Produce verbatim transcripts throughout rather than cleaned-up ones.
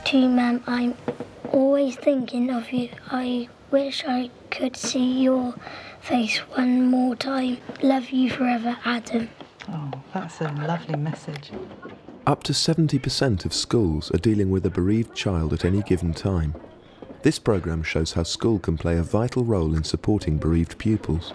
to you, Mum. I'm always thinking of you. I wish I could see your face one more time. Love you forever, Adam. Oh, that's a lovely message. Up to seventy percent of schools are dealing with a bereaved child at any given time. This programme shows how school can play a vital role in supporting bereaved pupils.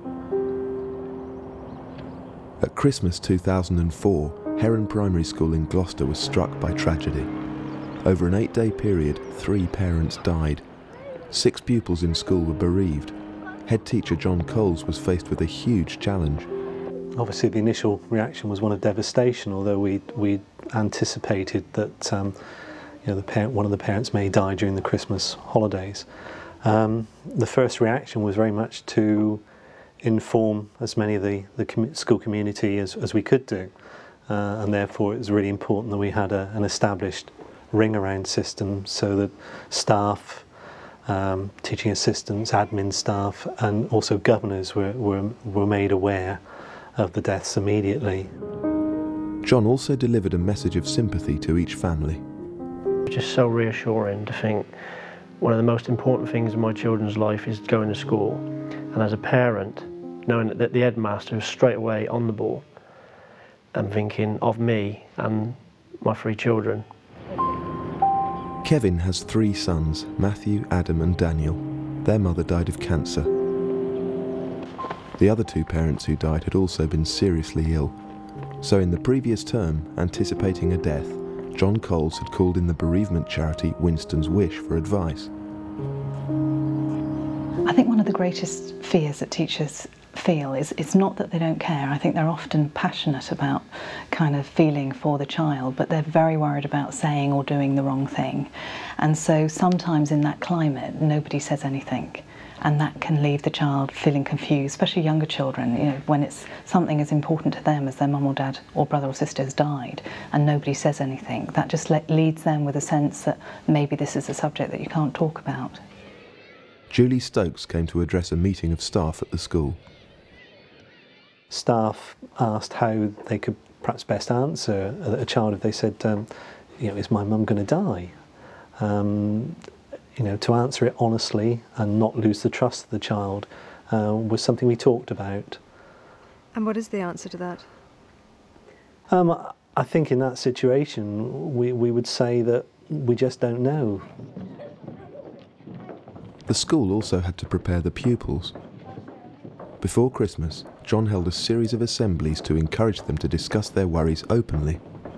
At Christmas two thousand four, Heron Primary School in Gloucester was struck by tragedy. Over an eight-day period, three parents died. Six pupils in school were bereaved. Head teacher John Coles was faced with a huge challenge. Obviously the initial reaction was one of devastation, although we we anticipated that um, you know, the parent, one of the parents may die during the Christmas holidays. Um, the first reaction was very much to inform as many of the, the com school community as, as we could do, uh, and therefore it was really important that we had a, an established ring around system so that staff, um, teaching assistants, admin staff and also governors were, were, were made aware of the deaths immediately. John also delivered a message of sympathy to each family. Just so reassuring to think one of the most important things in my children's life is going to school, and as a parent, knowing that the headmaster is straight away on the ball and thinking of me and my three children. Kevin has three sons, Matthew, Adam and Daniel. Their mother died of cancer. The other two parents who died had also been seriously ill. So in the previous term, anticipating a death, John Coles had called in the bereavement charity Winston's Wish for advice. I think one of the greatest fears that teachers feel is it's not that they don't care. I think they're often passionate about kind of feeling for the child, but they're very worried about saying or doing the wrong thing. And so sometimes in that climate, nobody says anything. And that can leave the child feeling confused, especially younger children, you know, when it's something as important to them as their mum or dad or brother or sister has died and nobody says anything. That just le leads them with a sense that maybe this is a subject that you can't talk about. Julie Stokes came to address a meeting of staff at the school. Staff asked how they could perhaps best answer a child if they said, um, you know, is my mum going to die? Um, You know, to answer it honestly and not lose the trust of the child uh, was something we talked about. And what is the answer to that? Um, I think in that situation we, we would say that we just don't know. The school also had to prepare the pupils. Before Christmas, John held a series of assemblies to encourage them to discuss their worries openly.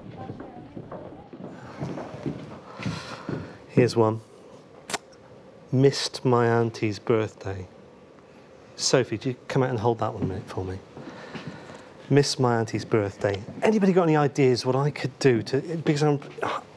Here's one. Missed my auntie's birthday. Sophie, do you come out and hold that one a minute for me? Missed my auntie's birthday. Anybody got any ideas what I could do to, because I'm,